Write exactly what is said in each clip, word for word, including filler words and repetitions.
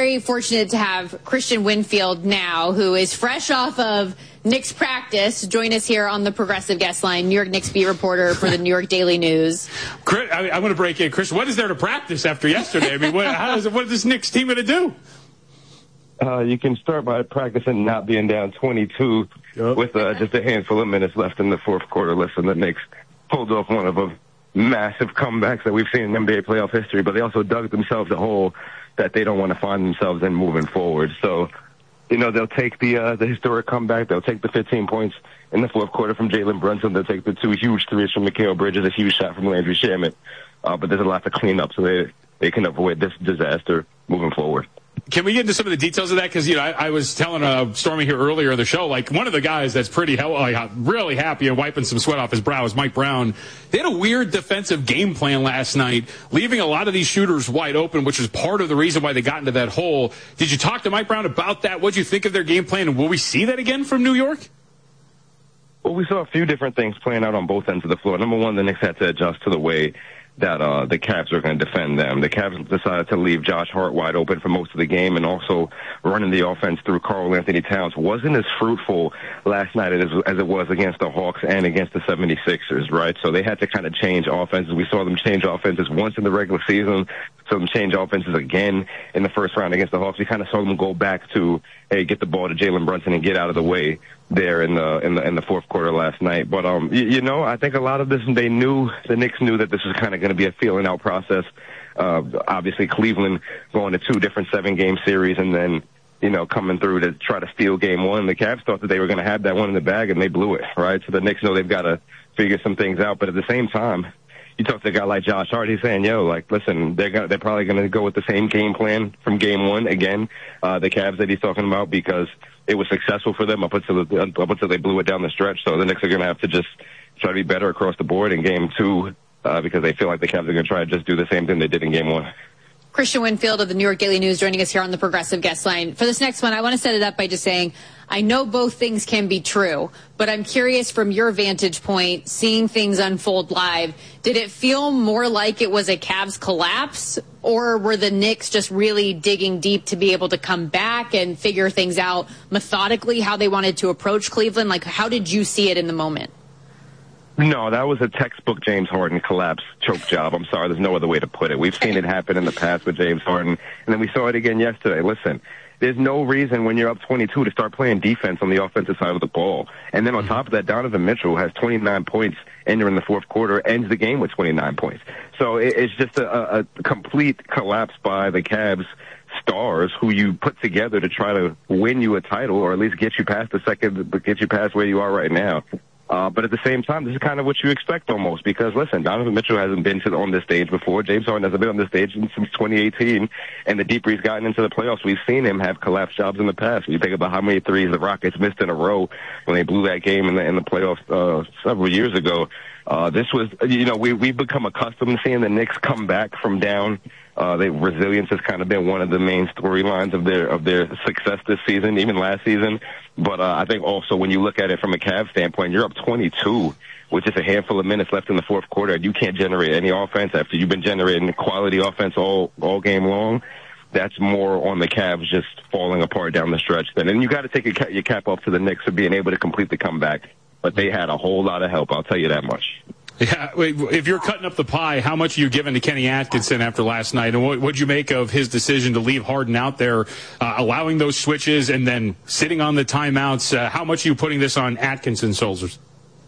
very fortunate to have Christian Winfield now, who is fresh off of Knicks practice, join us here on the Progressive Guest Line, New York Knicks beat reporter for the New York Daily News. Chris, I, I want to break in. Chris, what is there to practice after yesterday? I mean, what, how is it, what is this Knicks team going to do? Uh, you can start by practicing not being down twenty-two yep. with uh, just a handful of minutes left in the fourth quarter. Listen, the Knicks pulled off one of the massive comebacks that we've seen in N B A playoff history, but they also dug themselves a hole that they don't want to find themselves in moving forward. So, you know, they'll take the uh, the historic comeback. They'll take the fifteen points in the fourth quarter from Jalen Brunson. They'll take the two huge threes from Mikal Bridges, a huge shot from Landry Shamet. Uh, but there's a lot to clean up so they, they can avoid this disaster moving forward. Can we get into some of the details of that? Because, you know, I, I was telling uh, Stormy here earlier in the show, like, one of the guys that's pretty hell, like, really happy and wiping some sweat off his brow is Mike Brown. They had a weird defensive game plan last night, leaving a lot of these shooters wide open, which is part of the reason why they got into that hole. Did you talk to Mike Brown about that? What did you think of their game plan? And will we see that again from New York? Well, we saw a few different things playing out on both ends of the floor. Number one, the Knicks had to adjust to the way that uh, the Cavs were going to defend them. The Cavs decided to leave Josh Hart wide open for most of the game, and also running the offense through Karl Anthony Towns wasn't as fruitful last night as, as it was against the Hawks and against the seventy-sixers, right? So they had to kind of change offenses. We saw them change offenses once in the regular season, saw them change offenses again in the first round against the Hawks. We kind of saw them go back to, hey, get the ball to Jalen Brunson and get out of the way there in the in the in the fourth quarter last night. But um you, you know, I think a lot of this, they knew, the Knicks knew that this was kind of going to be a feeling out process. Uh obviously Cleveland going to two different seven game series and then, you know, coming through to try to steal game one. The Cavs thought that they were going to have that one in the bag and they blew it, right? So the Knicks know they've got to figure some things out, but at the same time, you talk to a guy like Josh Hart, he's saying, yo, like, listen, they're gonna, they're probably going to go with the same game plan from game one again, uh, the Cavs that he's talking about, because it was successful for them up until, the, up until they blew it down the stretch. So the Knicks are going to have to just try to be better across the board in game two, uh, because they feel like the Cavs are going to try to just do the same thing they did in game one. Christian Winfield of the New York Daily News joining us here on the Progressive Guest Line. For this next one, I want to set it up by just saying, I know both things can be true, but I'm curious from your vantage point, seeing things unfold live, did it feel more like it was a Cavs collapse, or were the Knicks just really digging deep to be able to come back and figure things out methodically, how they wanted to approach Cleveland? Like, how did you see it in the moment? No, that was a textbook James Harden collapse choke job. I'm sorry, there's no other way to put it. We've seen it happen in the past with James Harden, and then we saw it again yesterday. Listen, there's no reason when you're up twenty-two to start playing defense on the offensive side of the ball. And then on top of that, Donovan Mitchell has twenty-nine points entering the fourth quarter, ends the game with twenty-nine points. So it's just a, a complete collapse by the Cavs stars who you put together to try to win you a title, or at least get you past the second, get you past where you are right now. Uh, but at the same time, this is kind of what you expect almost, because listen, Donovan Mitchell hasn't been to the, on this stage before. James Harden hasn't been on this stage since twenty eighteen, and the deeper he's gotten into the playoffs, we've seen him have collapse jobs in the past. When you think about how many threes the Rockets missed in a row when they blew that game in the in the playoffs uh, several years ago. Uh, this was, you know, we we've become accustomed to seeing the Knicks come back from down. Uh, they, resilience has kind of been one of the main storylines of their of their success this season, even last season. But uh, I think also when you look at it from a Cavs standpoint, you're up twenty-two with just a handful of minutes left in the fourth quarter, and you can't generate any offense after you've been generating quality offense all all game long. That's more on the Cavs just falling apart down the stretch then. And you got to take a, your cap off to the Knicks for being able to complete the comeback. But they had a whole lot of help, I'll tell you that much. Yeah, if you're cutting up the pie, how much are you giving to Kenny Atkinson after last night? And what would you make of his decision to leave Harden out there, uh, allowing those switches and then sitting on the timeouts? Uh, how much are you putting this on Atkinson's shoulders?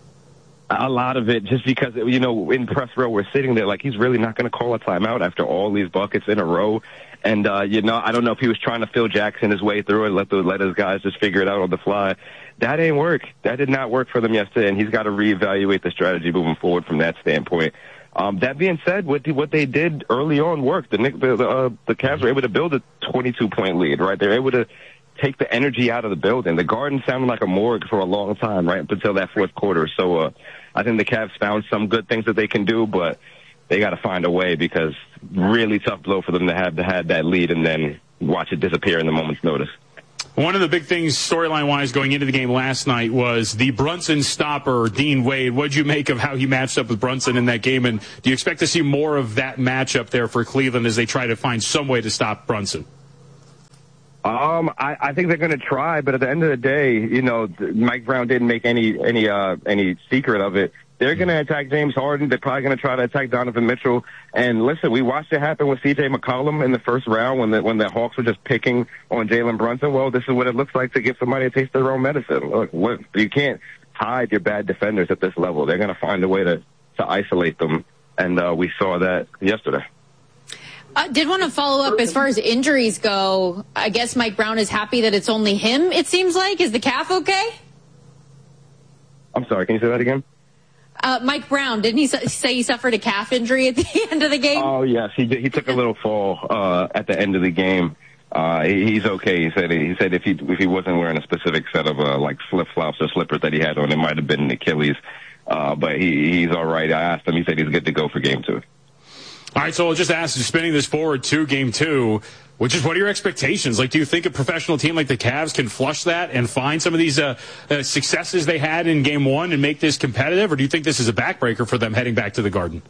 A lot of it, just because, you know, in press row, we're sitting there like he's really not going to call a timeout after all these buckets in a row. And, uh, you know, I don't know if he was trying to Phil Jackson his way through it, let the, let his guys just figure it out on the fly. That ain't work. That did not work for them yesterday, and he's got to reevaluate the strategy moving forward from that standpoint. Um, that being said, what, the, what they did early on worked. The, the, the, uh, the Cavs were able to build a twenty-two point lead, right? They're able to take the energy out of the building. The Garden sounded like a morgue for a long time, right, up until that fourth quarter. So uh, I think the Cavs found some good things that they can do, but they got to find a way, because really tough blow for them to have to have that lead and then watch it disappear in the moment's notice. One of the big things storyline-wise going into the game last night was the Brunson stopper, Dean Wade. What did you make of how he matched up with Brunson in that game? And do you expect to see more of that matchup there for Cleveland as they try to find some way to stop Brunson? Um, I, I think they're going to try, but at the end of the day, you know, Mike Brown didn't make any any uh, any secret of it. They're going to attack James Harden. They're probably going to try to attack Donovan Mitchell. And listen, we watched it happen with C J McCollum in the first round when the when the Hawks were just picking on Jalen Brunson. Well, this is what it looks like to give somebody a taste of their own medicine. Look, what, you can't hide your bad defenders at this level. They're going to find a way to, to isolate them, and uh, we saw that yesterday. I uh, did want to follow up as far as injuries go. I guess Mike Brown is happy that it's only him, it seems like. Is the calf okay? I'm sorry, can you say that again? Uh, Mike Brown, didn't he say he suffered a calf injury at the end of the game? Oh, yes. He did. He took a little fall uh, at the end of the game. Uh, he, he's okay. He said he said if he if he wasn't wearing a specific set of uh, like flip-flops or slippers that he had on, it might have been an Achilles. Uh, but he, he's all right. I asked him. He said he's good to go for game two. All right, so I'll just ask you, spinning this forward to game two, which is what are your expectations? Like, do you think a professional team like the Cavs can flush that and find some of these uh, uh, successes they had in game one and make this competitive, or do you think this is a backbreaker for them heading back to the Garden?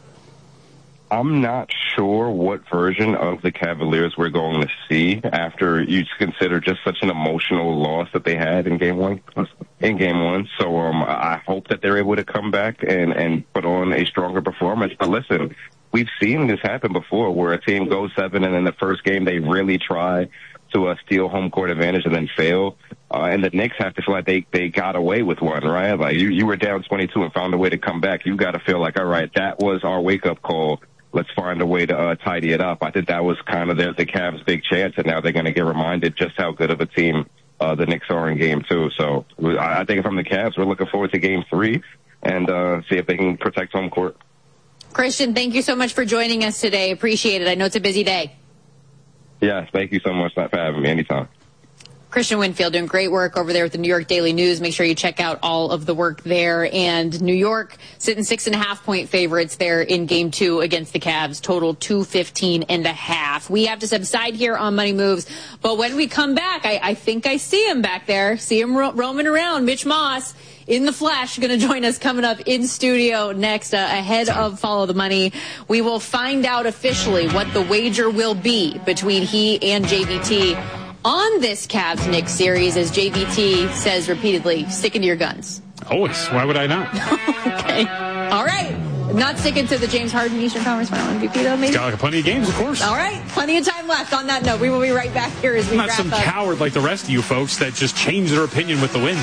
I'm not sure what version of the Cavaliers we're going to see after you consider just such an emotional loss that they had in game one. In game one, so um, I hope that they're able to come back and and put on a stronger performance. But listen, we've seen this happen before, where a team goes seven and in the first game they really try to uh, steal home court advantage and then fail. Uh, and the Knicks have to feel like they they got away with one, right? Like you you were down twenty-two and found a way to come back. You got to feel like, all right, that was our wake up call. Let's find a way to uh, tidy it up. I think that was kind of the, the Cavs' big chance, and now they're going to get reminded just how good of a team uh, the Knicks are in game two. So I, I think if I'm the Cavs, we're looking forward to game three and uh, see if they can protect home court. Christian, thank you so much for joining us today. Appreciate it. I know it's a busy day. Yes, thank you so much for having me. Anytime. Christian Winfield doing great work over there at the New York Daily News. Make sure you check out all of the work there. And New York sitting six and a half point favorites there in game two against the Cavs, total two fifteen and a half. We have to subside here on Money Moves. But when we come back, I, I think I see him back there. See him ro- roaming around. Mitch Moss in the flesh going to join us coming up in studio next uh, ahead of Follow the Money. We will find out officially what the wager will be between he and J V T on this Cavs Knicks series, as J V T says repeatedly, sticking to your guns. Always. Why would I not? Okay. All right. Not sticking to the James Harden Eastern Conference Final M V P, though, maybe? It's got like plenty of games, of course. All right. Plenty of time left on that note. We will be right back here as we I'm not wrap some up. coward like the rest of you folks that just change their opinion with the win.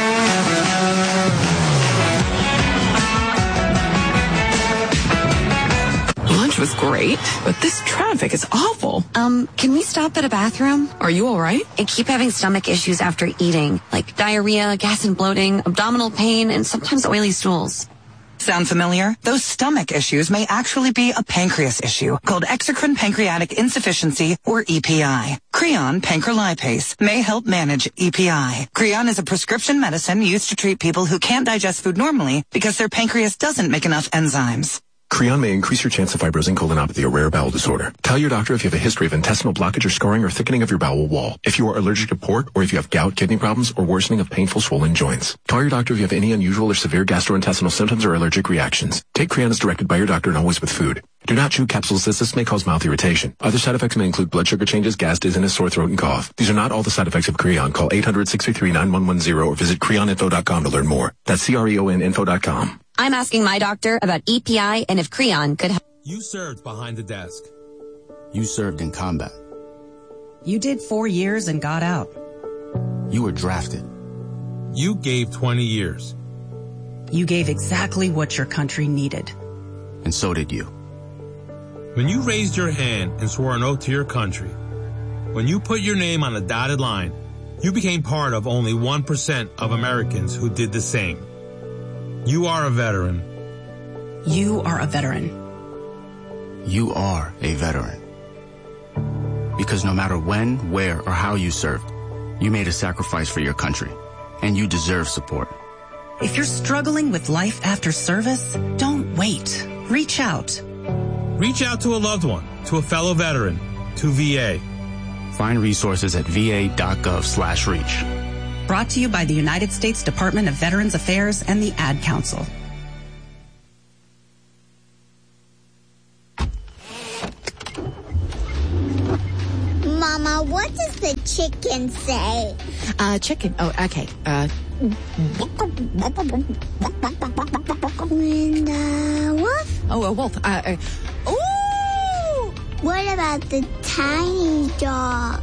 Lunch was great, but this traffic is awful. Um, can we stop at a bathroom? Are you all right? I keep having stomach issues after eating, like diarrhea, gas and bloating, abdominal pain, and sometimes oily stools. Sound familiar? Those stomach issues may actually be a pancreas issue called exocrine pancreatic insufficiency, or E P I. Creon pancrelipase may help manage E P I. Creon is a prescription medicine used to treat people who can't digest food normally because their pancreas doesn't make enough enzymes. Creon may increase your chance of fibrosing colonopathy, a rare bowel disorder. Tell your doctor if you have a history of intestinal blockage or scarring or thickening of your bowel wall, if you are allergic to pork, or if you have gout, kidney problems, or worsening of painful swollen joints. Call your doctor if you have any unusual or severe gastrointestinal symptoms or allergic reactions. Take Creon as directed by your doctor and always with food. Do not chew capsules as this may cause mouth irritation. Other side effects may include blood sugar changes, gas, dizziness, sore throat, and cough. These are not all the side effects of Creon. Call eight hundred, six three three, nine one one zero or visit creon info dot com to learn more. That's C R E O N info dot com. I'm asking my doctor about E P I and if Creon could help. You served behind the desk. You served in combat. You did four years and got out. You were drafted. You gave twenty years. You gave exactly what your country needed. And so did you. When you raised your hand and swore an oath to your country, when you put your name on a dotted line, you became part of only one percent of Americans who did the same. You are a veteran. You are a veteran. You are a veteran. Because no matter when, where, or how you served, you made a sacrifice for your country, and you deserve support. If you're struggling with life after service, don't wait. Reach out. Reach out to a loved one, to a fellow veteran, to V A. Find resources at va.gov slash reach. Brought to you by the United States Department of Veterans Affairs and the Ad Council. Mama, what does the the chicken say? Uh, chicken. Oh, okay. Uh, and uh, wolf? Oh, a wolf. Uh, uh, ooh! What about the tiny dog?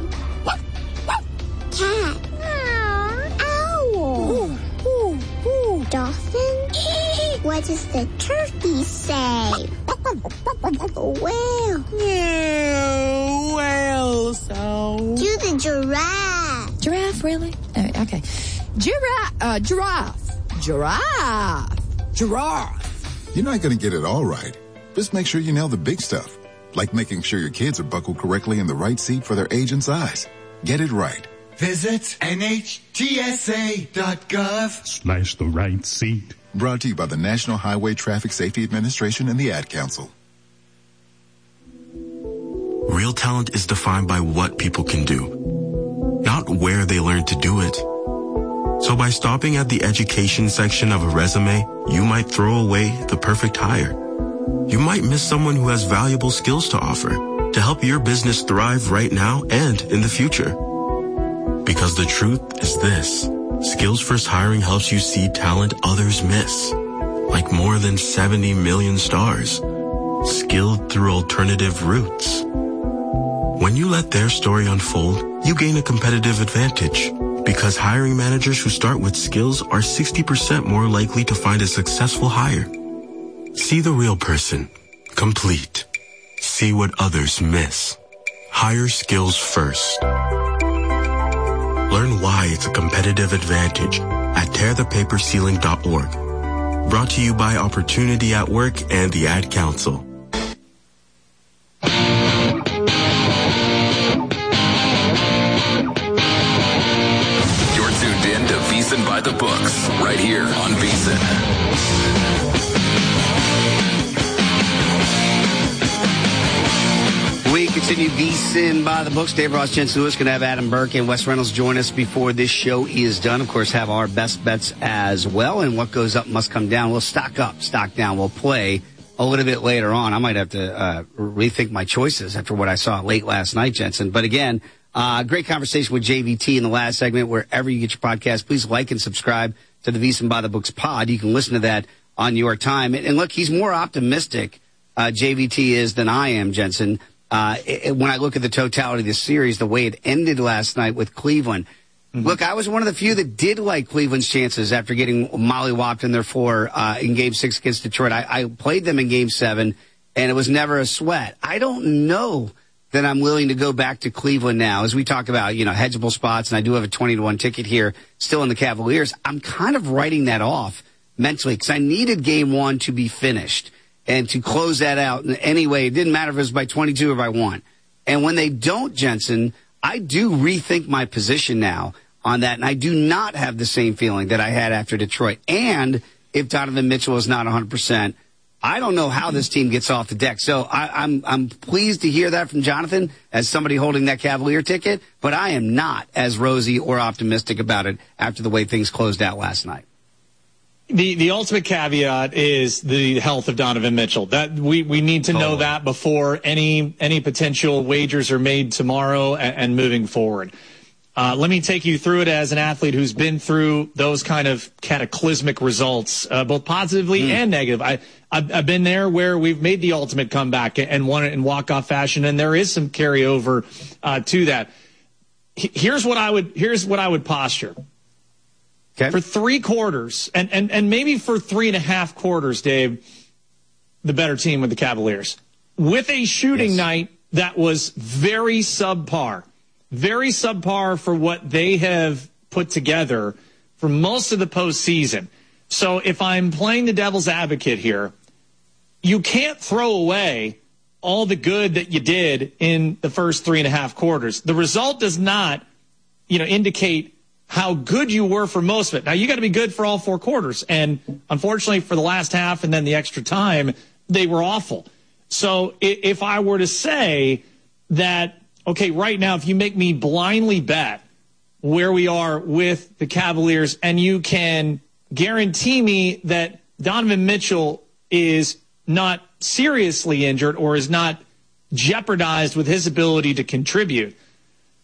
Cat? Owl? Ooh, ooh, ooh. Dolphin? What does the turkey say? Whale? Yeah, whale. So. Do the giraffe. Giraffe, really? Uh, okay. Giraffe. Uh, giraffe. Giraffe. Giraffe. You're not going to get it all right. Just make sure you nail the big stuff, like making sure your kids are buckled correctly in the right seat for their age and size. Get it right. Visit N H T S A dot gov slash the right seat. Brought to you by the National Highway Traffic Safety Administration and the Ad Council. Real talent is defined by what people can do, not where they learn to do it. So by stopping at the education section of a resume, you might throw away the perfect hire. You might miss someone who has valuable skills to offer to help your business thrive right now and in the future. Because the truth is this. Skills First Hiring helps you see talent others miss. Like more than seventy million stars. Skilled through alternative routes. When you let their story unfold, you gain a competitive advantage. Because hiring managers who start with skills are sixty percent more likely to find a successful hire. See the real person. Complete. See what others miss. Hire skills first. Learn why it's a competitive advantage at tear the paper ceiling dot org. Brought to you by Opportunity at Work and the Ad Council. You're tuned in to VSiN by the Books, right here on VSiN. We continue VSiN by the Books. Dave Ross, Jensen Lewis, going to have Adam Burke and Wes Reynolds join us before this show is done. Of course, have our best bets as well. And what goes up must come down. We'll stock up, stock down. We'll play a little bit later on. I might have to uh, rethink my choices after what I saw late last night, Jensen. But again, uh, great conversation with J V T in the last segment. Wherever you get your podcast, please like and subscribe to the VSiN by the Books pod. You can listen to that on your time. And, and look, he's more optimistic, uh, J V T is, than I am, Jensen. Uh, it, when I look at the totality of this series, the way it ended last night with Cleveland. Mm-hmm. Look, I was one of the few that did like Cleveland's chances after getting mollywopped in their floor uh, in Game Six against Detroit. I, I played them in Game Seven, and it was never a sweat. I don't know that I'm willing to go back to Cleveland now, as we talk about, you know, hedgeable spots, and I do have a twenty to one ticket here still in the Cavaliers. I'm kind of writing that off mentally because I needed Game One to be finished. And to close that out anyway, it didn't matter if it was by twenty-two or by one. And when they don't, Jensen, I do rethink my position now on that. And I do not have the same feeling that I had after Detroit. And if Donovan Mitchell is not one hundred percent, I don't know how this team gets off the deck. So I, I'm I'm pleased to hear that from Jonathan as somebody holding that Cavalier ticket. But I am not as rosy or optimistic about it after the way things closed out last night. The the ultimate caveat is the health of Donovan Mitchell. That we, we need to know oh. that before any any potential wagers are made tomorrow and, and moving forward. Uh, let me take you through it as an athlete who's been through those kind of cataclysmic results, uh, both positively mm. and negative. I I've, I've been there where we've made the ultimate comeback and won it in walk-off fashion, and there is some carryover uh, to that. Here's what I would here's what I would posture. Okay. For three quarters, and, and, and maybe for three and a half quarters, Dave, the better team with the Cavaliers. With a shooting yes. night that was very subpar, very subpar for what they have put together for most of the postseason. So if I'm playing the devil's advocate here, you can't throw away all the good that you did in the first three and a half quarters. The result does not, you know, indicate how good you were for most of it. Now, you got to be good for all four quarters. And unfortunately, for the last half and then the extra time, they were awful. So if I were to say that, okay, right now, if you make me blindly bet where we are with the Cavaliers and you can guarantee me that Donovan Mitchell is not seriously injured or is not jeopardized with his ability to contribute,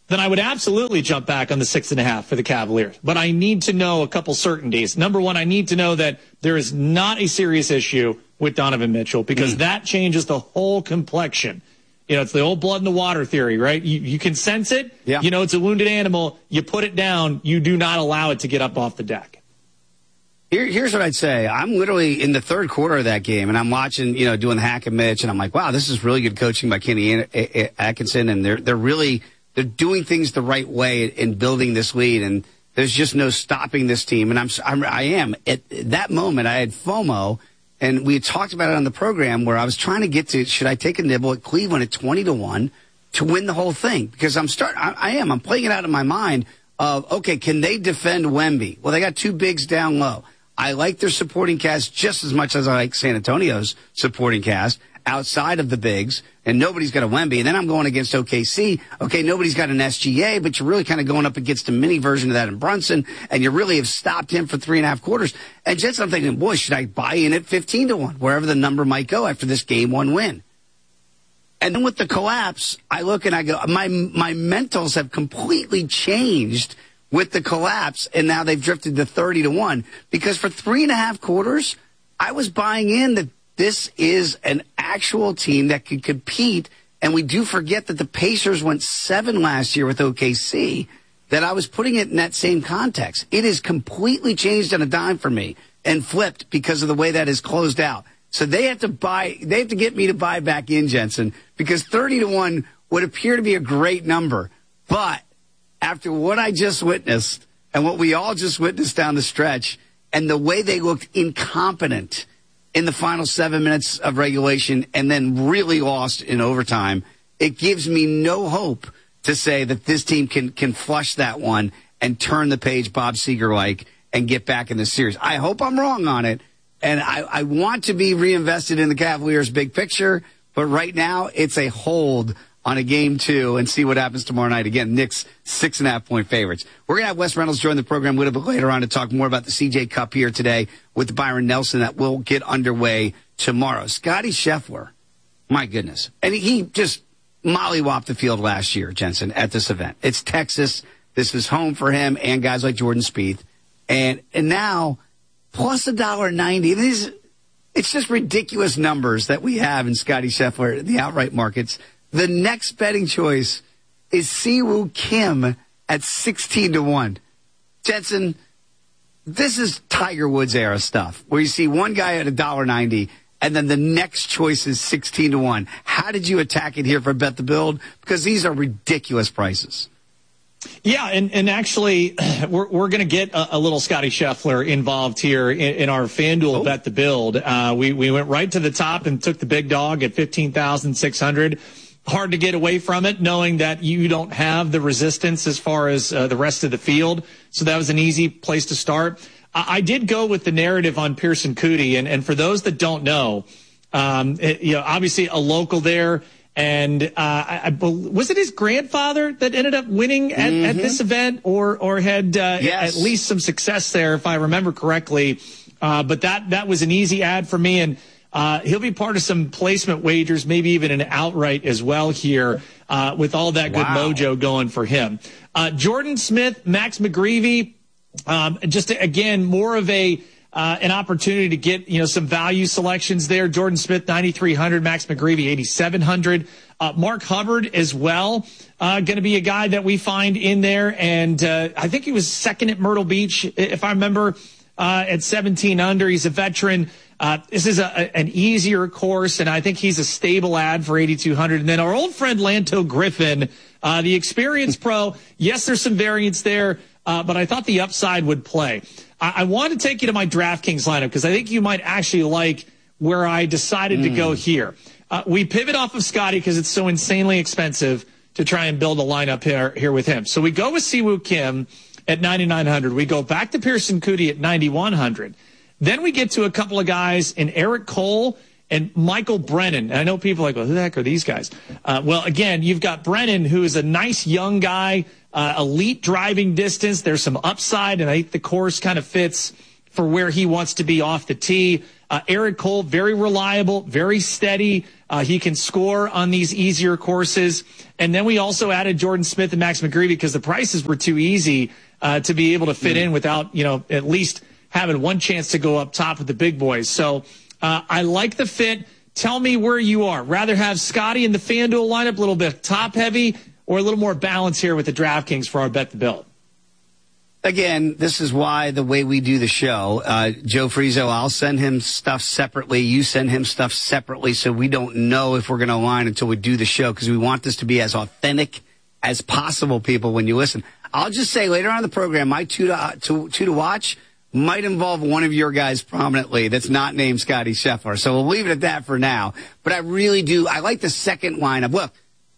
then I would absolutely jump back on the six and a half for the Cavaliers. But I need to know a couple certainties. Number one, I need to know that there is not a serious issue with Donovan Mitchell, because mm. that changes the whole complexion. You know, it's the old blood in the water theory, right? You, you can sense it. Yeah. You know, it's a wounded animal. You put it down. You do not allow it to get up off the deck. Here, here's what I'd say. I'm literally in the third quarter of that game, and I'm watching, you know, doing the hack and Mitch, and I'm like, wow, this is really good coaching by Kenny Atkinson, and they're they're really they're doing things the right way in building this lead, and there's just no stopping this team. And I'm, I'm I am at that moment. I had FOMO, and we had talked about it on the program where I was trying to get to, should I take a nibble at Cleveland at twenty to one to win the whole thing? Because I'm start I, I am I'm playing it out in my mind of, okay, can they defend Wemby? Well, they got two bigs down low. I like their supporting cast just as much as I like San Antonio's supporting cast outside of the bigs, and nobody's got a Wemby. And then I'm going against O K C. Okay, nobody's got an S G A, but you're really kind of going up against a mini version of that in Brunson, and you really have stopped him for three and a half quarters. And just I'm thinking, boy, should I buy in at fifteen to one, wherever the number might go after this game one win? And then with the collapse, I look and I go, my my mentals have completely changed with the collapse, and now they've drifted to thirty to one. Because for three and a half quarters, I was buying in that this is an actual team that could compete. And we do forget that the Pacers went seven last year with O K C, that I was putting it in that same context. It is completely changed on a dime for me and flipped because of the way that is closed out. So they have to buy, they have to get me to buy back in, Jensen, because thirty to one would appear to be a great number. But after what I just witnessed and what we all just witnessed down the stretch and the way they looked incompetent in the final seven minutes of regulation and then really lost in overtime, it gives me no hope to say that this team can, can flush that one and turn the page Bob Seger-like and get back in the series. I hope I'm wrong on it, and I, I want to be reinvested in the Cavaliers' big picture, but right now it's a hold on a game two and see what happens tomorrow night. Again, Knicks six and a half point favorites. We're going to have Wes Reynolds join the program a little bit later on to talk more about the C J Cup here today with Byron Nelson that will get underway tomorrow. Scotty Scheffler, my goodness. And he just mollywopped the field last year, Jensen, at this event. It's Texas. This is home for him and guys like Jordan Spieth. And and now, plus a dollar ninety. These, it's just ridiculous numbers that we have in Scotty Scheffler, the outright markets. The next betting choice is Siwoo Kim at sixteen to one. Jensen, this is Tiger Woods era stuff, where you see one guy at a dollar ninety, and then the next choice is sixteen to one. How did you attack it here for Bet the Build? Because these are ridiculous prices. Yeah, and, and actually, we're we're going to get a, a little Scotty Scheffler involved here in, in our FanDuel oh. Bet the Build. Uh, we, we went right to the top and took the big dog at fifteen thousand six hundred. Hard to get away from it, knowing that you don't have the resistance as far as uh, the rest of the field. So that was an easy place to start. I, I did go with the narrative on Pearson Coody, and, and for those that don't know, um, it, you know, obviously a local there, and uh, I, I was it his grandfather that ended up winning at, mm-hmm. at this event, or or had uh, yes. at least some success there, if I remember correctly. Uh, but that that was an easy ad for me, and Uh, he'll be part of some placement wagers, maybe even an outright as well here, uh, with all that good wow. mojo going for him. Uh, Jordan Smith, Max McGreevy, um, just again, more of a, uh, an opportunity to get, you know, some value selections there. Jordan Smith, ninety-three hundred, Max McGreevy, eighty-seven hundred. Uh, Mark Hubbard as well, uh, going to be a guy that we find in there. And, uh, I think he was second at Myrtle Beach, if I remember, uh, at seventeen under. He's a veteran. Uh, this is a, a, an easier course, and I think he's a stable ad for eighty-two hundred. And then our old friend Lanto Griffin, uh, the experienced pro. Yes, there's some variance there, uh, but I thought the upside would play. I, I want to take you to my DraftKings lineup because I think you might actually like where I decided mm. to go here. Uh, we pivot off of Scotty because it's so insanely expensive to try and build a lineup here, here with him. So we go with Siwoo Kim at ninety-nine hundred. We go back to Pearson Coody at ninety-one hundred. Then we get to a couple of guys in Eric Cole and Michael Brennan. And I know people are like, well, who the heck are these guys? Uh, well, again, you've got Brennan, who is a nice young guy, uh, elite driving distance. There's some upside, and I think the course kind of fits for where he wants to be off the tee. Uh, Eric Cole, very reliable, very steady. Uh, he can score on these easier courses. And then we also added Jordan Smith and Max McGreevy because the prices were too easy uh, to be able to fit in without, you know, at least having one chance to go up top with the big boys. So uh, I like the fit. Tell me where you are. Rather have Scotty in the FanDuel lineup, a little bit top heavy, or a little more balance here with the DraftKings for our Bet the Build? Again, this is why the way we do the show, uh, Joe Frizo, I'll send him stuff separately. You send him stuff separately, so we don't know if we're going to align until we do the show, because we want this to be as authentic as possible, people, when you listen. I'll just say later on in the program, my two to, two, two to watch might involve one of your guys prominently that's not named Scotty Scheffler. So we'll leave it at that for now. But I really do. I like the second lineup. Look,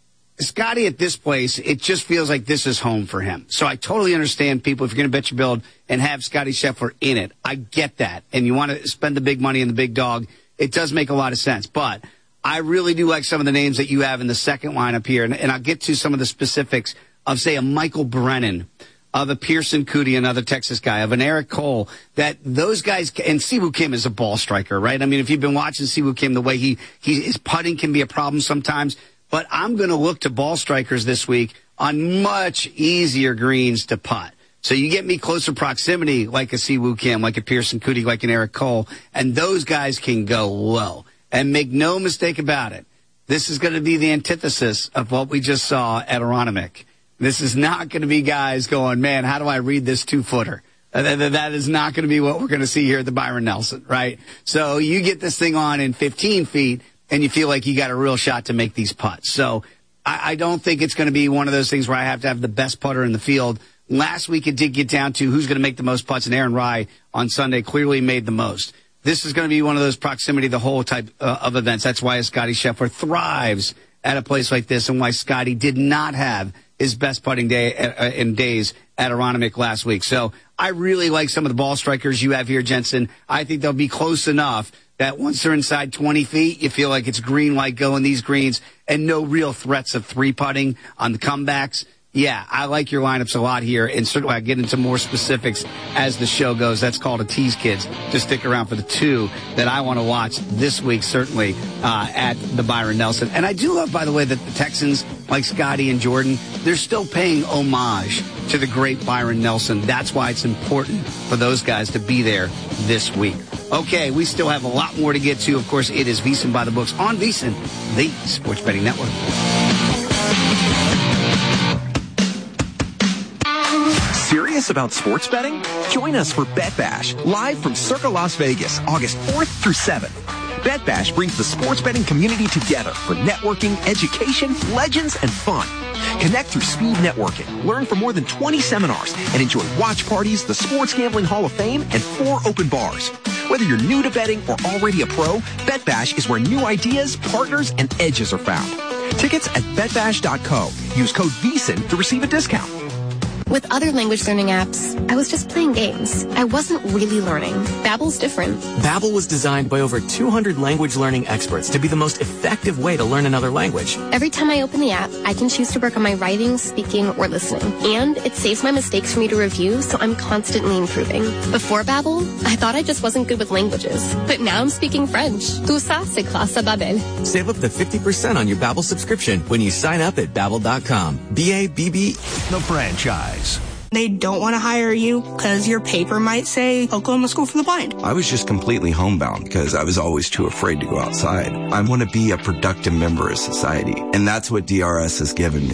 Scotty at this place, it just feels like this is home for him. So I totally understand, people, if you're going to bet your build and have Scotty Scheffler in it. I get that. And you want to spend the big money in the big dog. It does make a lot of sense. But I really do like some of the names that you have in the second lineup here. And, and I'll get to some of the specifics of, say, a Michael Brennan, of a Pearson Coody, another Texas guy, of an Eric Cole, that those guys, and Siwoo Kim is a ball striker, right? I mean, if you've been watching Siwoo Kim, the way he, he his putting can be a problem sometimes. But I'm going to look to ball strikers this week on much easier greens to putt. So you get me closer proximity like a Siwoo Kim, like a Pearson Coody, like an Eric Cole, and those guys can go low. And make no mistake about it, this is going to be the antithesis of what we just saw at Aronimink. This is not going to be guys going, man, how do I read this two-footer? That is not going to be what we're going to see here at the Byron Nelson, right? So you get this thing on in fifteen feet, and you feel like you got a real shot to make these putts. So I, I don't think it's going to be one of those things where I have to have the best putter in the field. Last week it did get down to who's going to make the most putts, and Aaron Rai on Sunday clearly made the most. This is going to be one of those proximity the hole type uh, of events. That's why Scotty Scheffler thrives at a place like this, and why Scotty did not have his best putting day uh, in days at Aronimink last week. So I really like some of the ball strikers you have here, Jensen. I think they'll be close enough that once they're inside twenty feet, you feel like it's green light going these greens, and no real threats of three putting on the comebacks. Yeah, I like your lineups a lot here, and certainly I get into more specifics as the show goes. That's called a tease, kids. Just stick around for the two that I want to watch this week, certainly, uh, at the Byron Nelson. And I do love, by the way, that the Texans, like Scotty and Jordan, they're still paying homage to the great Byron Nelson. That's why it's important for those guys to be there this week. Okay, we still have a lot more to get to. Of course, it is VSiN by the Books on VSiN, the Sports Betting Network. Serious about sports betting? Join us for Bet Bash, live from Circa Las Vegas, August fourth through seventh. Bet Bash brings the sports betting community together for networking, education, legends, and fun. Connect through speed networking, learn from more than twenty seminars, and enjoy watch parties, the Sports Gambling Hall of Fame, and four open bars. Whether you're new to betting or already a pro, Bet Bash is where new ideas, partners, and edges are found. Tickets at bet bash dot co. Use code VSiN to receive a discount. With other language learning apps, I was just playing games. I wasn't really learning. Babbel's different. Babbel was designed by over two hundred language learning experts to be the most effective way to learn another language. Every time I open the app, I can choose to work on my writing, speaking, or listening. And it saves my mistakes for me to review, so I'm constantly improving. Before Babbel, I thought I just wasn't good with languages. But now I'm speaking French. Tout ça, c'est grâce à Babbel. Save up to fifty percent on your Babbel subscription when you sign up at babbel dot com. B A B B. The franchise. They don't want to hire you because your paper might say Oklahoma School for the Blind. I was just completely homebound because I was always too afraid to go outside. I want to be a productive member of society, and that's what D R S has given me.